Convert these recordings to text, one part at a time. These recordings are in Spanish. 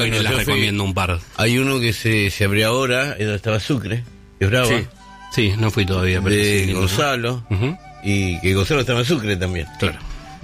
y no les recomiendo un par. Hay uno que se abrió ahora, donde estaba Sucre, que es brava. Sí, no fui todavía. Pero de sí, Gonzalo, y que Gonzalo estaba en Sucre también. Claro.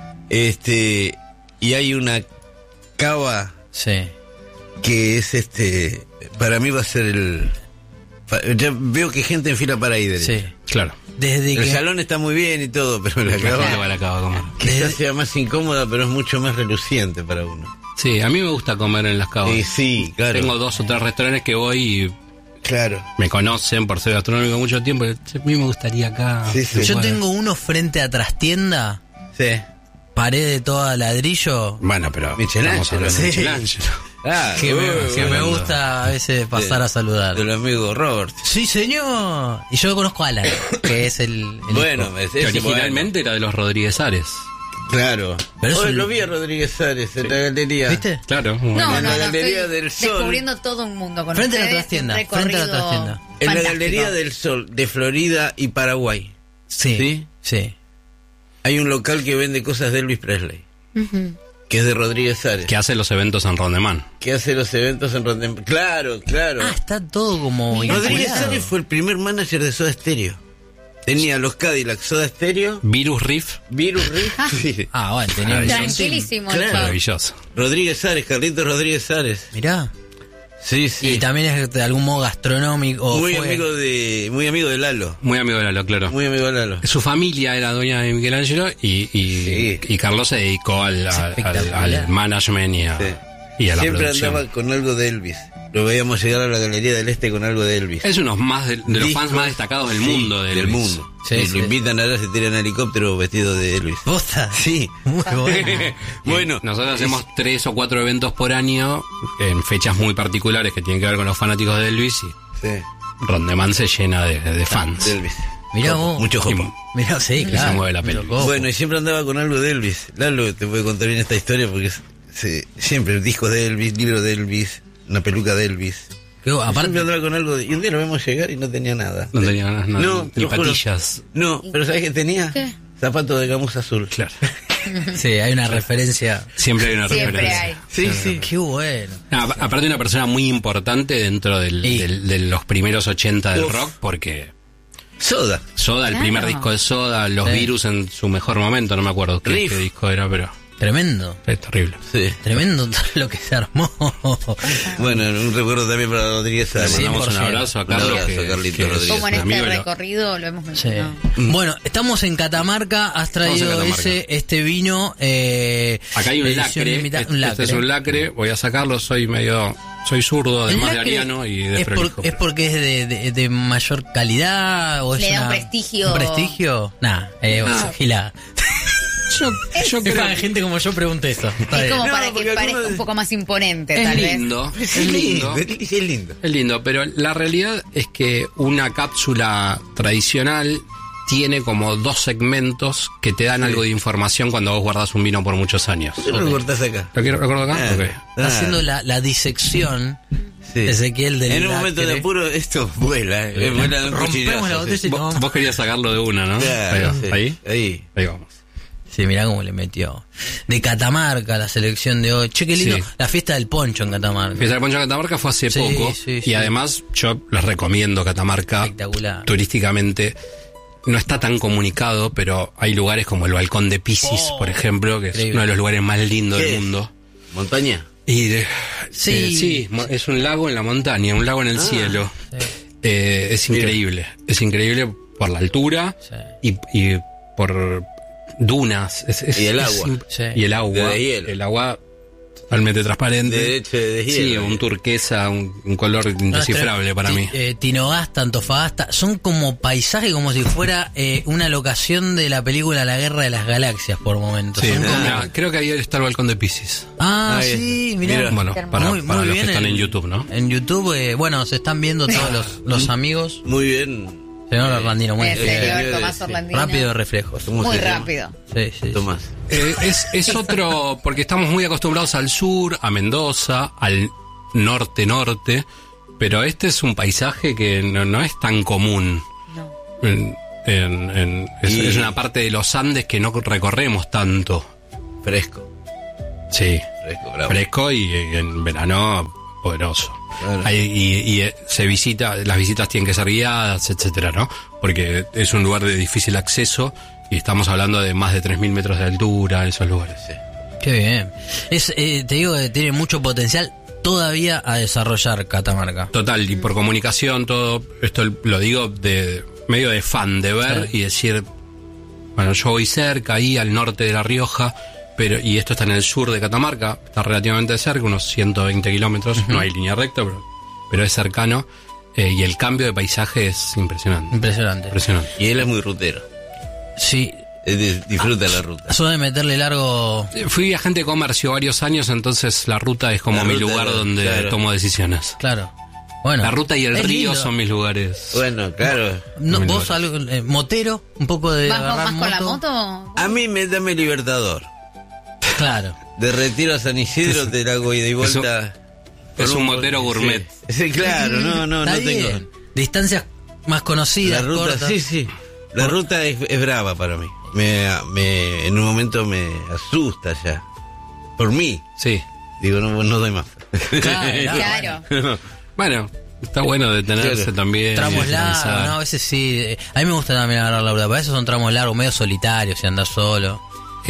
Y hay una cava que es para mí va a ser ya veo que gente en fila para ahí derecho. Sí, claro. El salón está muy bien y todo, pero la cava comer. Quizás sea más incómoda, pero es mucho más reluciente para uno. Sí, a mí me gusta comer en las cavas. Sí, claro. Tengo 2 o 3 restaurantes que voy y claro, me conocen por ser gastronómico mucho tiempo. A mí me gustaría acá. Sí. Yo tengo uno frente a Trastienda. Sí. Pared de todo ladrillo. Bueno, pero Michelangelo. Que me gusta a veces pasar a saludar. Del amigo Robert. Sí, señor. Y yo conozco a Alan, que es el bueno, que originalmente era de los Rodríguez Ares. Claro. Pero hoy lo vi a Rodríguez Ares en la galería. ¿Viste? Claro. En la Galería del Sol. Descubriendo todo un mundo con frente ustedes. a la trastienda. En la Galería del Sol de Florida y Paraguay. Sí. Hay un local que vende cosas de Elvis Presley. Que es de Rodríguez Ares. Que hace los eventos en Rondemán. Claro. Ah, está todo como Rodríguez Ares fue el primer manager de Soda Stereo. Tenía los Cadillac, Soda Stereo, Virus Riff. Sí. Ah, bueno, tenía tranquilísimo. Claro. Maravilloso. Rodríguez Ares, Carlitos Rodríguez Ares. Mirá. Sí. Y también es de algún modo gastronómico. Muy amigo de Lalo. Muy amigo de Lalo, claro. Muy amigo de Lalo. Su familia era dueña de Michelangelo y Carlos se dedicó al management y a la siempre producción. andaba con algo de Elvis. Lo veíamos llegar a la Galería del Este con algo de Elvis. Es uno de los fans más destacados del mundo. Del mundo. Lo invitan allá, se tiran en helicóptero vestido de Elvis. ¿Posta? Sí. Muy bueno. Bueno. Nosotros hacemos 3 o 4 eventos por año en fechas muy particulares que tienen que ver con los fanáticos de Elvis y Rondemán se llena de fans. De Elvis. Mirá vos. Mucho jopo. Mirá, sí, claro. Se mueve la pelota. Bueno, y siempre andaba con algo de Elvis. Lalo te puede contar bien esta historia porque siempre discos de Elvis, libro de Elvis, una peluca de Elvis. Aparte siempre andaba con algo y un día lo vemos llegar y no tenía nada. No tenía nada. Ni juro. patillas. No, pero ¿sabes qué tenía? ¿Qué? Zapatos de gamuza azul. Claro. sí, hay una referencia. Siempre hay una Siempre referencia. hay. Sí. Qué bueno. Aparte una persona muy importante dentro de los primeros 80 del rock, porque Soda, el primer disco de Soda, los Virus en su mejor momento, no me acuerdo qué disco era, pero tremendo. es terrible. Sí. Tremendo todo lo que se armó. Bueno, un recuerdo también para Rodríguez Ares. Le mandamos un abrazo a Carlos, Carlitos Rodríguez. Como en es un este amigo recorrido lo hemos mencionado. Bueno, estamos en Catamarca. Has traído este vino. Acá hay un lacre. Este es un lacre. Voy a sacarlo. Soy zurdo, además de ariano y de prolijo. ¿Es porque es de mayor calidad? ¿O Le es da un prestigio? ¿Un prestigio? Gilada. Yo creo que gente como yo pregunte eso. Es como para que parezca un poco más imponente, tal vez. Es lindo, pero la realidad es que una cápsula tradicional tiene como 2 segmentos que te dan algo de información cuando vos guardás un vino por muchos años. ¿Qué lo cortás acá? ¿Lo recuerdo acá? Okay. Está haciendo la disección. Ezequiel del en un momento de apuro esto vuela. Rompemos la botella y tomamos. Vos querías sacarlo de una, ¿no? Claro, Ahí vamos. Sí, mirá cómo le metió. De Catamarca, la selección de hoy. Che, qué lindo. La fiesta del poncho en Catamarca. La fiesta del poncho en Catamarca fue hace poco. Y además yo les recomiendo Catamarca. Espectacular. Turísticamente. No está tan comunicado, pero hay lugares como el Balcón de Piscis, por ejemplo, que es uno de los lugares más lindos del mundo. ¿Montaña? Sí, es un lago en la montaña, un lago en el cielo. Es increíble. Es increíble por la altura y por dunas. Y el agua. Y el agua. El agua totalmente transparente. De hielo. Sí, un turquesa, un color indescifrable para mí. Tinogasta, Antofagasta, son como paisajes, como si fuera una locación de la película La Guerra de las Galaxias por momentos. Sí, creo que ahí está el Balcón de Piscis. Sí, mirá. Bueno, para los que están en YouTube, ¿no? En YouTube, se están viendo todos los amigos. Muy bien. Señor Orlandino, muy bien. Tomás Orlandino. Rápido reflejos. Muy rápido. Sí. Tomás. Es otro, porque estamos muy acostumbrados al sur, a Mendoza, al norte, pero este es un paisaje que no es tan común. No. Es una parte de los Andes que no recorremos tanto. Fresco. Sí. Fresco y en verano poderoso. Claro. Y se visita, las visitas tienen que ser guiadas, etcétera, ¿no? Porque es un lugar de difícil acceso y estamos hablando de más de 3.000 metros de altura en esos lugares. Sí. Qué bien. Te digo que tiene mucho potencial todavía a desarrollar Catamarca. Total, y por comunicación, todo esto lo digo de medio de fan, de ver y decir, bueno, yo voy cerca, ahí al norte de La Rioja, y esto está en el sur de Catamarca, está relativamente cerca, unos 120 kilómetros, no hay línea recta, pero es cercano, y el cambio de paisaje es impresionante. Impresionante. Y él es muy rutero. Sí. Disfruta la ruta. Eso de meterle largo. Fui viajante de comercio varios años, entonces la ruta es como mi lugar donde tomo decisiones. Claro. Bueno, la ruta y el río son mis lugares. Bueno, claro. No, vos algo, motero, un poco de ¿Vas con la moto? A mí dame Libertador. Claro. De Retiro a San Isidro te la hago ida y vuelta. Es un motero gourmet. Sí, claro, no tengo. Distancias más conocidas. La ruta, cortas. sí. La ruta es brava para mí. En un momento me asusta ya. Por mí. Sí. Digo, no doy más. Claro. Bueno, está bueno detenerse también. Tramos largos, ¿no? A veces sí. A mí me gusta también agarrar la ruta. Para eso son tramos largos, medio solitarios, si andás solo.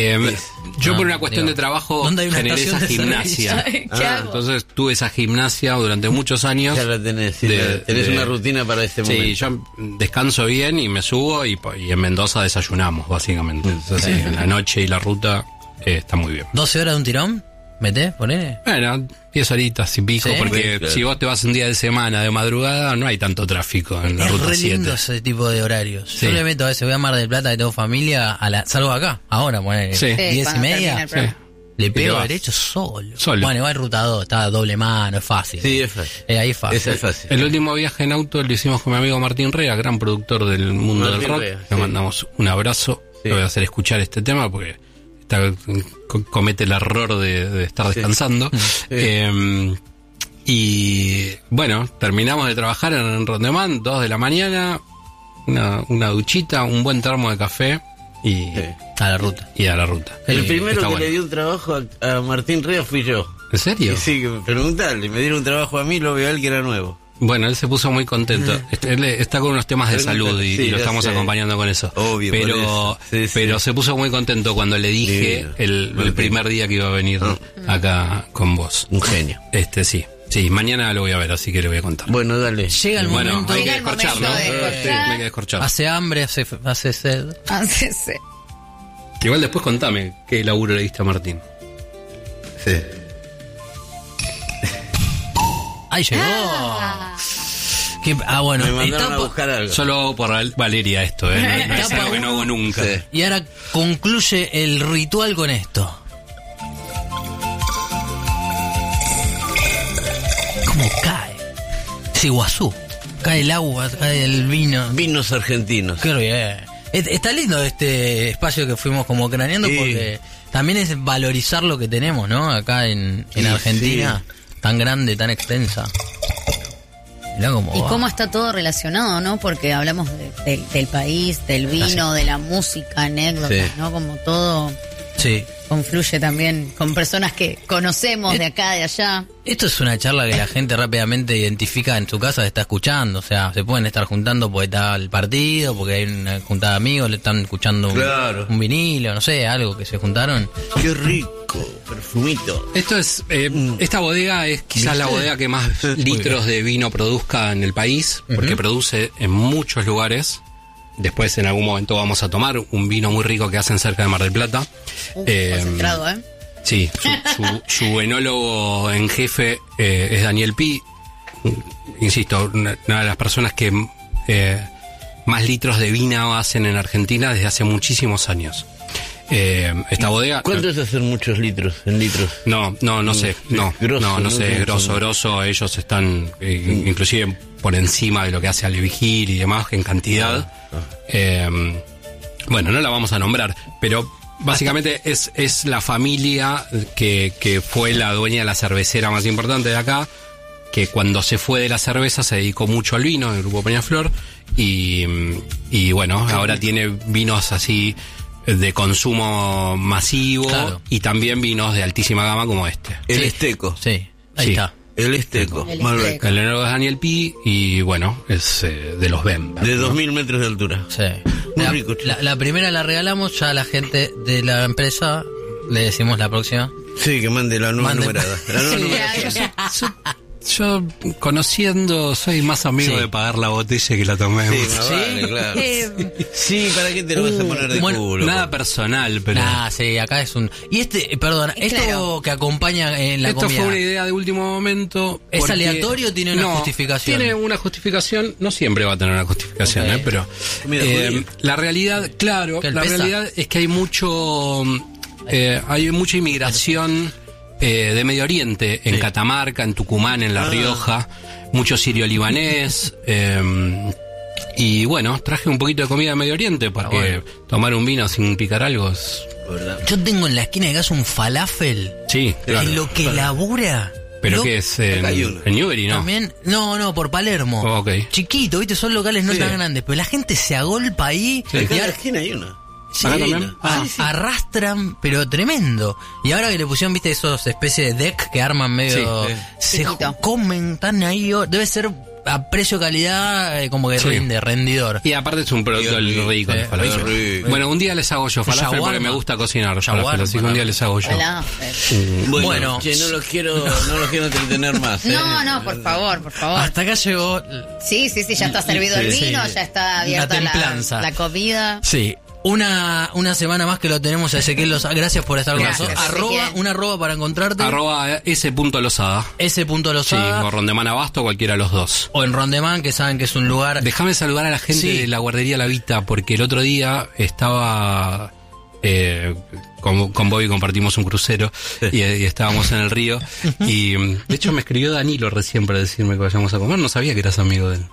Yo por una cuestión de trabajo generé esa gimnasia. Entonces tuve esa gimnasia durante muchos años. Ya la tenés, tenés una rutina para este momento. Sí, yo descanso bien y me subo y en Mendoza desayunamos, básicamente. Entonces, en la noche y la ruta está muy bien. ¿12 horas de un tirón? ¿Metés? ¿Ponés? Bueno, 10 horitas y pico, porque si vos te vas un día de semana de madrugada no hay tanto tráfico en la ruta 7. Es re lindo ese tipo de horarios. Sí. Yo le meto a veces, voy a Mar del Plata, que tengo familia, salgo acá, ahora, poner 10:30, le pego derecho solo. Bueno, igual ruta 2, está doble mano, es fácil. Sí, es fácil. Ahí es fácil. Es fácil. El último viaje en auto lo hicimos con mi amigo Martín Rea, gran productor del mundo del rock. Le mandamos un abrazo. Le voy a hacer escuchar este tema porque comete el error de estar descansando. Y bueno, terminamos de trabajar en Rondemán, 2 de la mañana, una duchita, un buen termo de café y a la ruta. El primero que le dio un trabajo a Martín Rea fui yo. ¿En serio? Sí, preguntarle, me dieron un trabajo a mí, lo veo a él que era nuevo. Bueno, él se puso muy contento. Él está con unos temas de salud y lo estamos acompañando con eso. Obvio, pero se puso muy contento cuando le dije el primer día que iba a venir acá con vos. Un genio. Sí, mañana lo voy a ver, así que le voy a contar. Bueno, dale. Llega el momento. Bueno, hay que descorchar, ¿no? Me hay que descorchar. Hace hambre, hace sed. Igual después contame qué laburo le diste a Martín. Sí. ¡Ahí llegó! Bueno. Me mandaron a buscar algo. Solo por Valeria esto, no es algo que no hago nunca. Sí. Y ahora concluye el ritual con esto. ¿Cómo cae? Es Iguazú. Cae el agua, cae el vino. Vinos argentinos. Qué bien. Está lindo este espacio que fuimos como craneando porque también es valorizar lo que tenemos, ¿no? Acá en Argentina. Sí. Tan grande, tan extensa. Y cómo está todo relacionado, ¿no? Porque hablamos del país, del vino, de la música, anécdotas, ¿no? Como todo confluye también con personas que conocemos de acá, de allá. Esto es una charla que la gente rápidamente identifica en su casa, está escuchando. O sea, se pueden estar juntando porque está el partido, porque hay una juntada de amigos, le están escuchando un vinilo, no sé, algo que se juntaron. ¡Qué rico! Perfumito. Esto es esta bodega es quizás la bodega que más litros de vino produzca en el país, porque produce en muchos lugares. Después en algún momento vamos a tomar un vino muy rico que hacen cerca de Mar del Plata. Concentrado, Sí, su enólogo en jefe es Daniel Pi. Insisto, una de las personas que más litros de vino hacen en Argentina desde hace muchísimos años. Esta bodega. ¿Cuánto es hacer muchos litros en litros? No sé. No sé. Grosso. Ellos están inclusive por encima de lo que hace Ale Vigil y demás en cantidad. Bueno, no la vamos a nombrar, pero básicamente es la familia que fue la dueña de la cervecera más importante de acá, que cuando se fue de la cerveza se dedicó mucho al vino, el grupo Peñaflor, y bueno, ahora tiene vinos así de consumo masivo, claro, y también vinos de altísima gama como este. El Esteco. Sí, ahí está. El Esteco. El enólogo es Daniel Pi y bueno, es de los Bember. De 2000 metros de altura. Sí. La primera la regalamos, ya a la gente de la empresa le decimos la próxima. Sí, que mande la nueva numerada. La nueva numerada. Yo, conociendo, soy más amigo de pagar la botella que la tomemos. Sí, vale, claro. Sí, ¿para qué te lo vas a poner de culo? Nada personal, pero... sí, acá es un... Y perdón, esto claro, que acompaña en la comida... Esto fue una idea de último momento... ¿Es aleatorio o tiene una justificación? Tiene una justificación, no siempre va a tener una justificación, okay, pero... la realidad, claro, la realidad es que hay mucha inmigración... de Medio Oriente, en Catamarca, en Tucumán, en La Rioja, mucho sirio-libanés, y bueno, traje un poquito de comida de Medio Oriente porque tomar un vino sin picar algo es... Yo tengo en la esquina de casa un falafel, claro, en lo que labura. ¿Pero qué es? ¿En Newbery, no? También, no, por Palermo. Chiquito, ¿viste? Son locales no tan grandes, pero la gente se agolpa ahí. Sí. Acá en la esquina hay uno. Sí, arrastran, pero tremendo. Y ahora que le pusieron, viste, esos especies de deck que arman medio... Se comen, están ahí. Debe ser a precio-calidad como que rendidor. Y aparte es un producto rico. Bueno, un día les hago yo falafel porque me gusta cocinar. Así que un día les hago yo. Bueno, che, no los quiero entretener más. No, por favor. Hasta acá llegó... Sí, ya está servido el vino, ya está abierta la comida. Sí. Una semana más que lo tenemos a Ezequiel Lozada. Gracias por estar con nosotros. Arroba para encontrarte. @s.lozada. S.Lozada. Sí, o Rondemán Abasto, cualquiera de los dos. O en Rondemán, que saben que es un lugar... Déjame saludar a la gente de la guardería La Vita, porque el otro día estaba... con Bobby compartimos un crucero y estábamos en el río. Y de hecho me escribió Danilo recién para decirme que vayamos a comer. No sabía que eras amigo de él.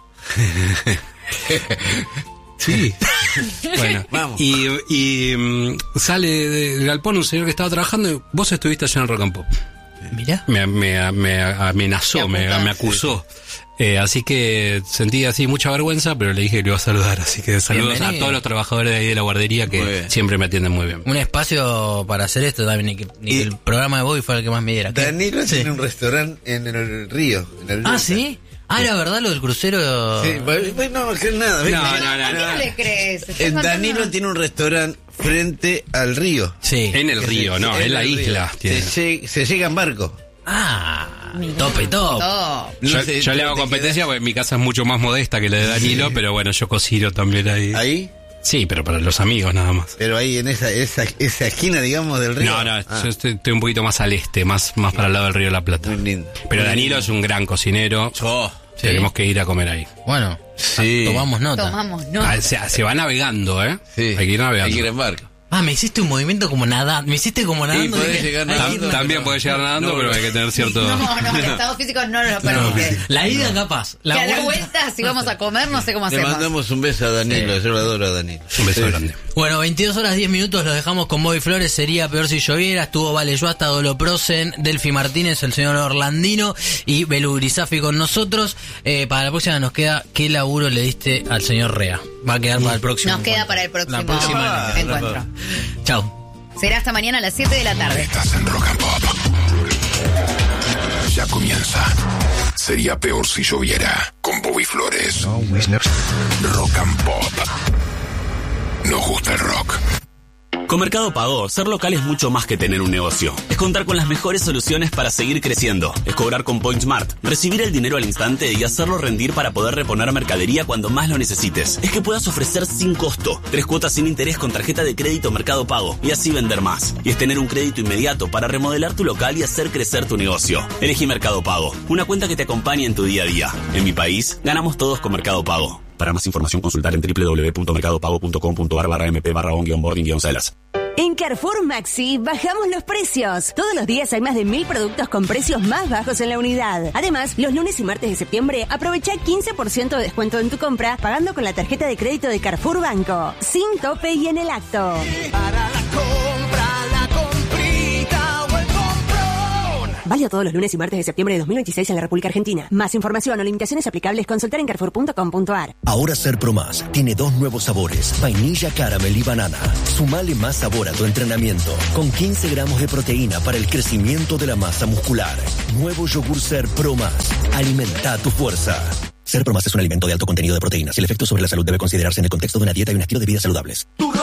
Sí. Bueno, vamos. Y sale del galpón un señor que estaba trabajando y vos estuviste allá en el Rock and Pop. Mirá. Me amenazó, me acusó. Así que sentí así mucha vergüenza, pero le dije que le iba a saludar. Así que saludos a todos los trabajadores de ahí de la guardería que siempre me atienden muy bien. Un espacio para hacer esto también, ni que el programa de Bobby fuera el que más me diera. Danilo tiene un restaurante en el río. ¿Sí? ¿Era verdad lo del crucero? Sí, no nada. No le crees. Danilo tiene un restaurante frente al río. Sí. En el río, en la isla. Se llega en barco. Top. Yo le hago competencia porque mi casa es mucho más modesta que la de Danilo, pero bueno, yo cocino también ahí. ¿Ahí? Sí, pero para los amigos nada más. Pero ahí en esa esquina, digamos, del río. No, yo estoy un poquito más al este, más para el lado del Río de la Plata. Muy lindo. Pero Danilo es un gran cocinero. Tenemos que ir a comer ahí. Bueno, tomamos nota. Se va navegando, Sí. Hay que ir navegando. Hay que ir en barco. Me hiciste un movimiento como nadando. Me hiciste como nadando. También podés llegar nadando, pero hay que tener cierto... No, el estado físico no lo permite. La ida capaz. La vuelta, si vamos a comer, no sé cómo hacemos. Le mandamos un beso a Danilo, yo lo adoro a Danilo. Un beso grande. Bueno, 22:10, los dejamos con Bobby Flores. Sería peor si lloviera. Estuvo Vale Yuasta, Dolo Prosen, Delphi Martínez, el señor Orlandino y Belu Grisafi con nosotros. Para la próxima nos queda ¿qué laburo le diste al señor Rea? Va a quedar para el próximo. Nos queda para el próximo encuentro. Chao. Será hasta mañana a las 7 de la tarde. Estás en Rock and Pop. Ya comienza. Sería peor si lloviera. Con Bobby Flores. Rock and Pop. Nos gusta el rock. Con Mercado Pago, ser local es mucho más que tener un negocio. Es contar con las mejores soluciones para seguir creciendo. Es cobrar con PointSmart, recibir el dinero al instante y hacerlo rendir para poder reponer mercadería cuando más lo necesites. Es que puedas ofrecer sin costo 3 cuotas sin interés con tarjeta de crédito Mercado Pago y así vender más. Y es tener un crédito inmediato para remodelar tu local y hacer crecer tu negocio. Elegí Mercado Pago, una cuenta que te acompañe en tu día a día. En mi país, ganamos todos con Mercado Pago. Para más información, consultar en www.mercadopago.com.ar/mp/onboarding-sellers. En Carrefour Maxi bajamos los precios. Todos los días hay más de 1000 productos con precios más bajos en la unidad. Además, los lunes y martes de septiembre aprovecha 15% de descuento en tu compra pagando con la tarjeta de crédito de Carrefour Banco. Sin tope y en el acto. Para la compra, la comprita o el comprón. Válido todos los lunes y martes de septiembre de 2026 en la República Argentina. Más información o limitaciones aplicables, consultar en carrefour.com.ar. Ahora Ser Pro Más tiene 2 nuevos sabores, vainilla, caramel y banana. Sumale más sabor a tu entrenamiento, con 15 gramos de proteína para el crecimiento de la masa muscular. Nuevo yogur Ser Pro Más. Alimenta tu fuerza. Ser Pro Más es un alimento de alto contenido de proteínas y el efecto sobre la salud debe considerarse en el contexto de una dieta y un estilo de vida saludables.